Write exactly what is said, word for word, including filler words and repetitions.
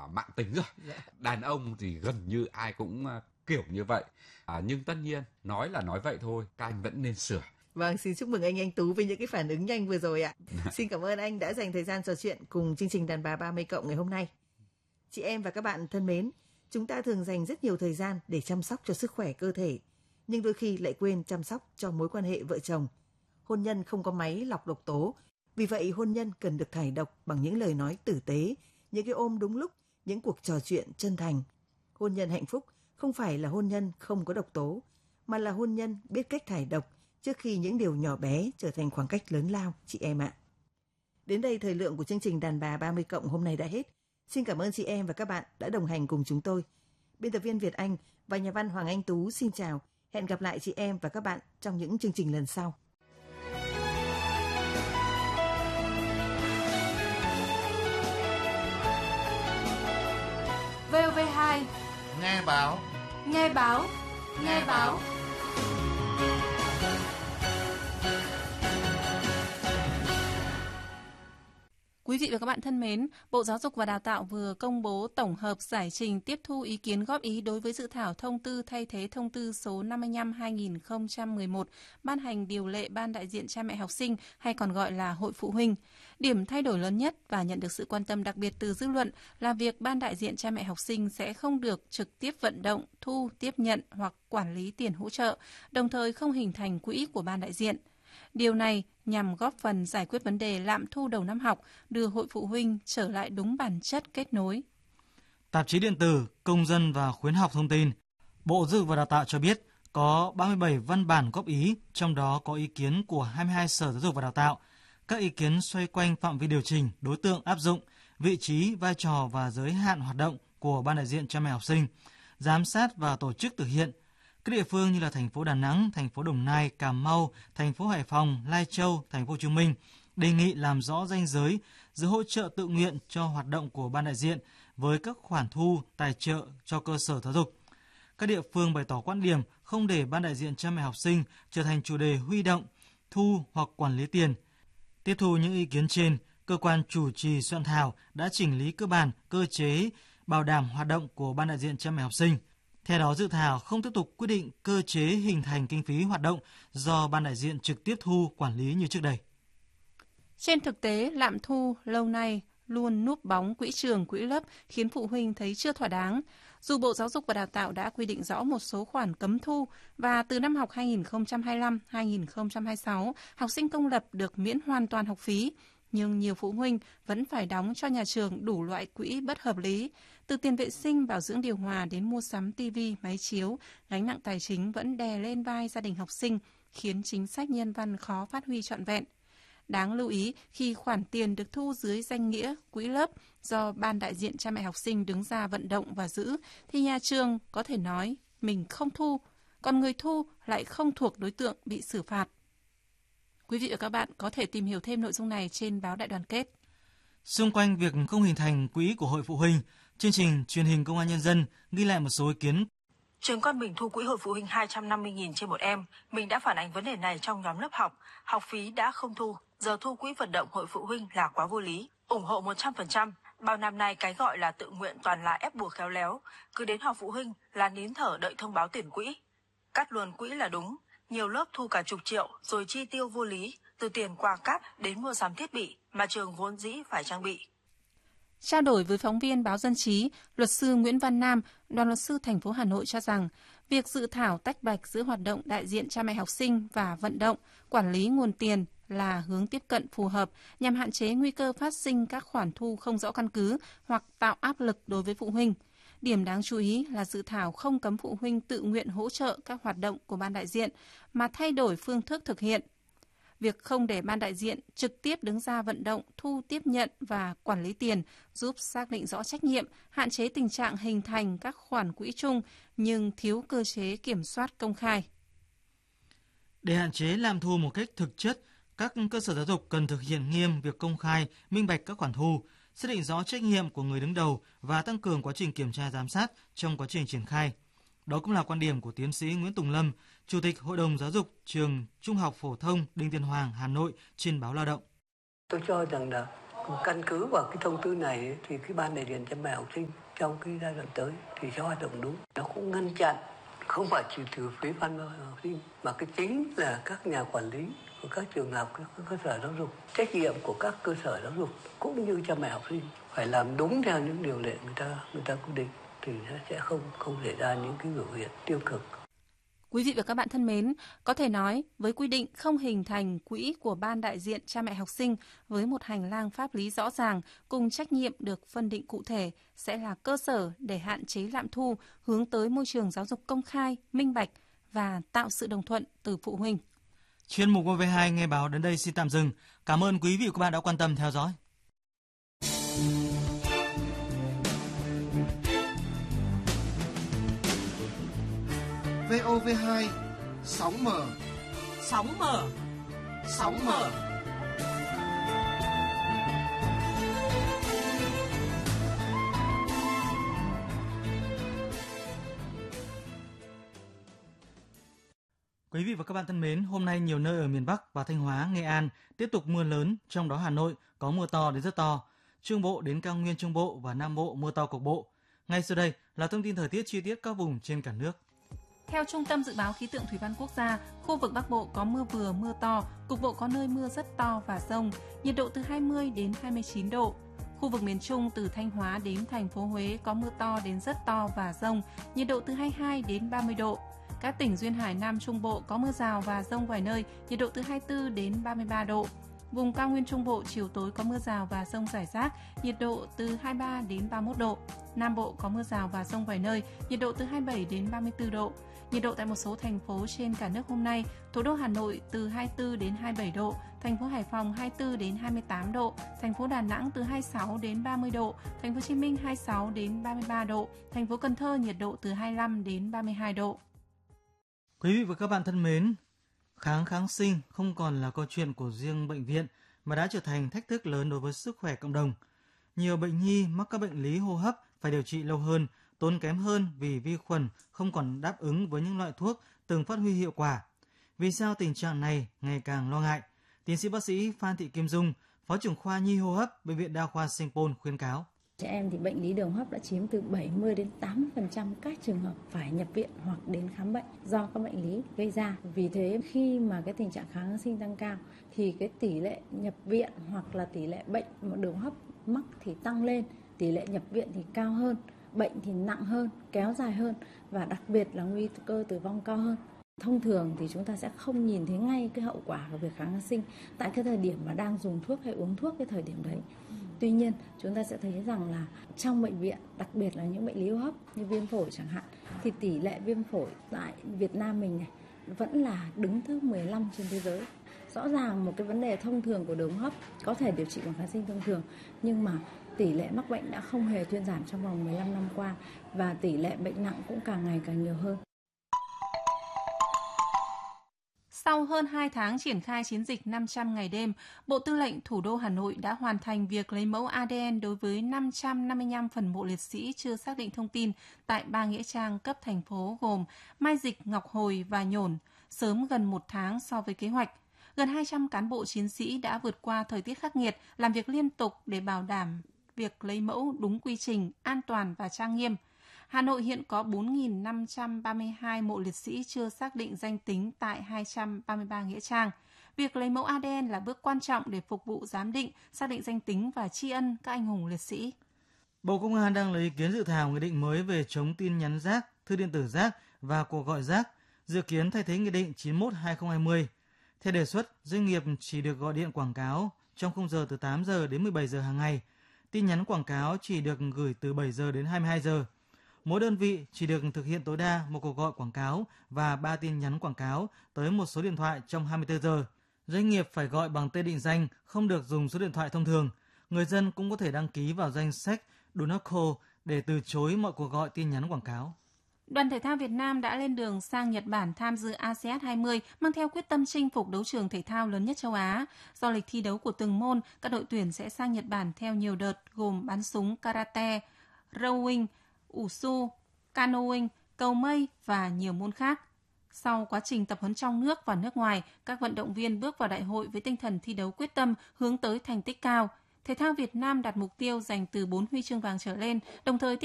mãn tính rồi. Dạ. Đàn ông thì gần như ai cũng uh, kiểu như vậy. À, nhưng tất nhiên nói là nói vậy thôi, các anh vẫn nên sửa. Vâng, xin chúc mừng anh Anh Tú với những cái phản ứng nhanh vừa rồi ạ. Xin cảm ơn anh đã dành thời gian trò chuyện cùng chương trình Đàn bà ba mươi cộng ngày hôm nay. Chị em và các bạn thân mến, chúng ta thường dành rất nhiều thời gian để chăm sóc cho sức khỏe cơ thể, nhưng đôi khi lại quên chăm sóc cho mối quan hệ vợ chồng. Hôn nhân không có máy lọc độc tố, vì vậy hôn nhân cần được thải độc bằng những lời nói tử tế, những cái ôm đúng lúc, những cuộc trò chuyện chân thành. Hôn nhân hạnh phúc không phải là hôn nhân không có độc tố, mà là hôn nhân biết cách thải độc trước khi những điều nhỏ bé trở thành khoảng cách lớn lao, chị em ạ. Đến đây thời lượng của chương trình Đàn bà ba mươi cộng hôm nay đã hết. Xin cảm ơn chị em và các bạn đã đồng hành cùng chúng tôi. Biên tập viên Việt Anh và nhà văn Hoàng Anh Tú xin chào. Hẹn gặp lại chị em và các bạn trong những chương trình lần sau. vê o vê hai Nghe báo. Nghe báo Nghe báo Quý vị và các bạn thân mến, Bộ Giáo dục và Đào tạo vừa công bố tổng hợp giải trình tiếp thu ý kiến góp ý đối với dự thảo thông tư thay thế thông tư số năm mươi lăm trên hai nghìn không trăm mười một ban hành điều lệ Ban đại diện cha mẹ học sinh hay còn gọi là Hội Phụ huynh. Điểm thay đổi lớn nhất và nhận được sự quan tâm đặc biệt từ dư luận là việc Ban đại diện cha mẹ học sinh sẽ không được trực tiếp vận động, thu, tiếp nhận hoặc quản lý tiền hỗ trợ, đồng thời không hình thành quỹ của Ban đại diện. Điều này nhằm góp phần giải quyết vấn đề lạm thu đầu năm học, đưa Hội Phụ huynh trở lại đúng bản chất kết nối. Tạp chí điện tử Công dân và Khuyến học thông tin, Bộ Giáo dục và Đào tạo cho biết có ba mươi bảy văn bản góp ý, trong đó có ý kiến của hai mươi hai sở giáo dục và đào tạo. Các ý kiến xoay quanh phạm vi điều chỉnh, đối tượng áp dụng, vị trí, vai trò và giới hạn hoạt động của Ban đại diện cha mẹ học sinh, giám sát và tổ chức thực hiện. Các địa phương như là thành phố Đà Nẵng, thành phố Đồng Nai, Cà Mau, thành phố Hải Phòng, Lai Châu, thành phố Hồ Chí Minh đề nghị làm rõ ranh giới giữa hỗ trợ tự nguyện cho hoạt động của ban đại diện với các khoản thu tài trợ cho cơ sở giáo dục. Các địa phương bày tỏ quan điểm không để ban đại diện cha mẹ học sinh trở thành chủ đề huy động, thu hoặc quản lý tiền. Tiếp thu những ý kiến trên, cơ quan chủ trì soạn thảo đã chỉnh lý cơ bản cơ chế bảo đảm hoạt động của ban đại diện cha mẹ học sinh. Theo đó, dự thảo không tiếp tục quyết định cơ chế hình thành kinh phí hoạt động do ban đại diện trực tiếp thu quản lý như trước đây. Trên thực tế, lạm thu lâu nay luôn núp bóng quỹ trường, quỹ lớp khiến phụ huynh thấy chưa thỏa đáng. Dù Bộ Giáo dục và Đào tạo đã quy định rõ một số khoản cấm thu và từ năm học hai nghìn không trăm hai mươi lăm hai nghìn không trăm hai mươi sáu, học sinh công lập được miễn hoàn toàn học phí, nhưng nhiều phụ huynh vẫn phải đóng cho nhà trường đủ loại quỹ bất hợp lý. Từ tiền vệ sinh, bảo dưỡng điều hòa đến mua sắm tivi, máy chiếu, gánh nặng tài chính vẫn đè lên vai gia đình học sinh, khiến chính sách nhân văn khó phát huy trọn vẹn. Đáng lưu ý, khi khoản tiền được thu dưới danh nghĩa quỹ lớp do ban đại diện cha mẹ học sinh đứng ra vận động và giữ, thì nhà trường có thể nói mình không thu, còn người thu lại không thuộc đối tượng bị xử phạt. Quý vị và các bạn có thể tìm hiểu thêm nội dung này trên báo Đại Đoàn Kết. Xung quanh việc không hình thành quỹ của Hội Phụ huynh, chương trình truyền hình Công an Nhân dân ghi lại một số ý kiến. Trường con mình thu quỹ Hội Phụ huynh hai trăm năm mươi nghìn trên một em. Mình đã phản ánh vấn đề này trong nhóm lớp học. Học phí đã không thu, giờ thu quỹ vận động Hội Phụ huynh là quá vô lý. Ủng hộ một trăm phần trăm. Bao năm nay cái gọi là tự nguyện toàn là ép buộc khéo léo. Cứ đến họp phụ huynh là nín thở đợi thông báo tiền quỹ. Cắt luôn quỹ là đúng. Nhiều lớp thu cả chục triệu rồi chi tiêu vô lý, từ tiền quà cáp đến mua sắm thiết bị mà trường vốn dĩ phải trang bị. Trao đổi với phóng viên báo Dân trí, luật sư Nguyễn Văn Nam, đoàn luật sư thành phố Hà Nội cho rằng, việc dự thảo tách bạch giữa hoạt động đại diện cha mẹ học sinh và vận động, quản lý nguồn tiền là hướng tiếp cận phù hợp nhằm hạn chế nguy cơ phát sinh các khoản thu không rõ căn cứ hoặc tạo áp lực đối với phụ huynh. Điểm đáng chú ý là dự thảo không cấm phụ huynh tự nguyện hỗ trợ các hoạt động của ban đại diện, mà thay đổi phương thức thực hiện. Việc không để ban đại diện trực tiếp đứng ra vận động, thu, tiếp nhận và quản lý tiền giúp xác định rõ trách nhiệm, hạn chế tình trạng hình thành các khoản quỹ chung nhưng thiếu cơ chế kiểm soát công khai. Để hạn chế lạm thu một cách thực chất, các cơ sở giáo dục cần thực hiện nghiêm việc công khai, minh bạch các khoản thu, xác định rõ trách nhiệm của người đứng đầu và tăng cường quá trình kiểm tra giám sát trong quá trình triển khai. Đó cũng là quan điểm của tiến sĩ Nguyễn Tùng Lâm, Chủ tịch Hội đồng Giáo dục Trường Trung học Phổ thông Đinh Tiên Hoàng, Hà Nội trên báo Lao động. Tôi cho rằng là Căn cứ vào cái thông tư này ấy, thì cái ban đại diện cha mẹ học sinh trong cái giai đoạn tới thì sẽ hoạt động đúng. Nó cũng ngăn chặn, không phải chỉ từ phía ban học sinh mà cái chính là các nhà quản lý của các trường học, các cơ sở giáo dục, trách nhiệm của các cơ sở giáo dục cũng như cha mẹ học sinh phải làm đúng theo những điều lệ người ta người ta quy định thì nó sẽ không không xảy ra những cái biểu hiện tiêu cực. Quý vị và các bạn thân mến, có thể nói với quy định không hình thành quỹ của ban đại diện cha mẹ học sinh với một hành lang pháp lý rõ ràng cùng trách nhiệm được phân định cụ thể sẽ là cơ sở để hạn chế lạm thu, hướng tới môi trường giáo dục công khai, minh bạch và tạo sự đồng thuận từ phụ huynh. Chuyên mục vê o vê hai nghe báo đến đây xin tạm dừng. Cảm ơn quý vị và các bạn đã quan tâm theo dõi. vê o vê hai sóng mở, sóng mở, sóng mở. Quý vị và các bạn thân mến, hôm nay nhiều nơi ở miền Bắc và Thanh Hóa, Nghệ An tiếp tục mưa lớn, trong đó Hà Nội có mưa to đến rất to. Trung Bộ đến cao nguyên Trung Bộ và Nam Bộ mưa to cục bộ. Ngay sau đây là thông tin thời tiết chi tiết các vùng trên cả nước. Theo Trung tâm Dự báo Khí tượng Thủy văn Quốc gia, khu vực Bắc Bộ có mưa vừa mưa to, cục bộ có nơi mưa rất to và dông, nhiệt độ từ hai mươi đến hai mươi chín độ. Khu vực miền Trung từ Thanh Hóa đến thành phố Huế có mưa to đến rất to và dông, nhiệt độ từ hai mươi hai đến ba mươi độ. Các tỉnh duyên hải Nam Trung Bộ có mưa rào và dông vài nơi, nhiệt độ từ hai mươi tư đến ba mươi ba độ. Vùng cao nguyên Trung Bộ chiều tối có mưa rào và dông rải rác, nhiệt độ từ hai mươi ba đến ba mươi mốt độ. Nam Bộ có mưa rào và dông vài nơi, nhiệt độ từ hai mươi bảy đến ba mươi tư độ. Nhiệt độ tại một số thành phố trên cả nước hôm nay: thủ đô Hà Nội từ hai mươi tư đến hai mươi bảy độ, thành phố Hải Phòng hai mươi tư đến hai mươi tám độ, thành phố Đà Nẵng từ hai mươi sáu đến ba mươi độ, thành phố Hồ Chí Minh hai mươi sáu đến ba mươi ba độ, thành phố Cần Thơ nhiệt độ từ hai mươi lăm đến ba mươi hai độ. Quý vị và các bạn thân mến, kháng kháng sinh không còn là câu chuyện của riêng bệnh viện mà đã trở thành thách thức lớn đối với sức khỏe cộng đồng. Nhiều bệnh nhi mắc các bệnh lý hô hấp phải điều trị lâu hơn, tốn kém hơn vì vi khuẩn không còn đáp ứng với những loại thuốc từng phát huy hiệu quả. Vì sao tình trạng này ngày càng lo ngại? Tiến sĩ bác sĩ Phan Thị Kim Dung, Phó trưởng khoa nhi hô hấp Bệnh viện Đa khoa Sanh Pôn khuyến cáo. Trẻ em thì bệnh lý đường hô hấp đã chiếm từ bảy mươi đến tám mươi phần trăm các trường hợp phải nhập viện hoặc đến khám bệnh do các bệnh lý gây ra. Vì thế khi mà cái tình trạng kháng kháng sinh tăng cao thì cái tỷ lệ nhập viện hoặc là tỷ lệ bệnh đường hô hấp mắc thì tăng lên, tỷ lệ nhập viện thì cao hơn, bệnh thì nặng hơn, kéo dài hơn và đặc biệt là nguy cơ tử vong cao hơn. Thông thường thì chúng ta sẽ không nhìn thấy ngay cái hậu quả của việc kháng kháng sinh tại cái thời điểm mà đang dùng thuốc hay uống thuốc cái thời điểm đấy. Tuy nhiên, chúng ta sẽ thấy rằng là trong bệnh viện, đặc biệt là những bệnh lý hô hấp như viêm phổi chẳng hạn, thì tỷ lệ viêm phổi tại Việt Nam mình này vẫn là đứng thứ mười lăm trên thế giới. Rõ ràng một cái vấn đề thông thường của đường hô hấp có thể điều trị bằng kháng sinh thông thường, nhưng mà tỷ lệ mắc bệnh đã không hề thuyên giảm trong vòng mười lăm năm qua và tỷ lệ bệnh nặng cũng càng ngày càng nhiều hơn. Sau hơn hai tháng triển khai chiến dịch năm trăm ngày đêm, Bộ Tư lệnh Thủ đô Hà Nội đã hoàn thành việc lấy mẫu a đê en đối với năm trăm năm mươi lăm phần mộ liệt sĩ chưa xác định thông tin tại ba nghĩa trang cấp thành phố gồm Mai Dịch, Ngọc Hồi và Nhổn, sớm gần một tháng so với kế hoạch. Gần hai trăm cán bộ chiến sĩ đã vượt qua thời tiết khắc nghiệt, làm việc liên tục để bảo đảm việc lấy mẫu đúng quy trình, an toàn và trang nghiêm. Hà Nội hiện có bốn nghìn năm trăm ba mươi hai mộ liệt sĩ chưa xác định danh tính tại hai trăm ba mươi ba nghĩa trang. Việc lấy mẫu a đê en là bước quan trọng để phục vụ giám định, xác định danh tính và tri ân các anh hùng liệt sĩ. Bộ Công an đang lấy ý kiến dự thảo nghị định mới về chống tin nhắn rác, thư điện tử rác và cuộc gọi rác, dự kiến thay thế nghị định chín mươi mốt trên hai nghìn không trăm hai mươi. Theo đề xuất, doanh nghiệp chỉ được gọi điện quảng cáo trong khung giờ từ tám giờ đến mười bảy giờ hàng ngày. Tin nhắn quảng cáo chỉ được gửi từ bảy giờ đến hai mươi hai giờ. Mỗi đơn vị chỉ được thực hiện tối đa một cuộc gọi quảng cáo và ba tin nhắn quảng cáo tới một số điện thoại trong hai mươi tư giờ. Doanh nghiệp phải gọi bằng tên định danh, không được dùng số điện thoại thông thường. Người dân cũng có thể đăng ký vào danh sách Do Not Call để từ chối mọi cuộc gọi tin nhắn quảng cáo. Đoàn thể thao Việt Nam đã lên đường sang Nhật Bản tham dự a sê an hai mươi, mang theo quyết tâm chinh phục đấu trường thể thao lớn nhất châu Á. Do lịch thi đấu của từng môn, các đội tuyển sẽ sang Nhật Bản theo nhiều đợt gồm bắn súng, karate, rowing, Wushu, canoeing, cầu mây và nhiều môn khác. Sau quá trình tập huấn trong nước và nước ngoài, các vận động viên bước vào đại hội với tinh thần thi đấu quyết tâm, hướng tới thành tích cao. Thể thao Việt Nam đặt mục tiêu giành từ bốn huy chương vàng trở lên, đồng thời tiếp